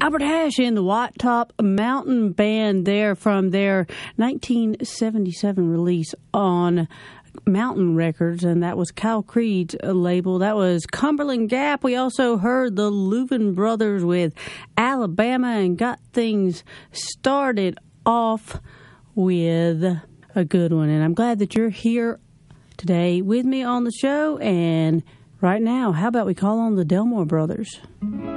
Albert Hash and the White Top Mountain Band there from their 1977 release on Mountain Records, and that was Kyle Creed's label. That was Cumberland Gap. We also heard the Louvin Brothers with Alabama and got things started off with a good one. And I'm glad that you're here today with me on the show. And right now, how about we call on the Delmore Brothers?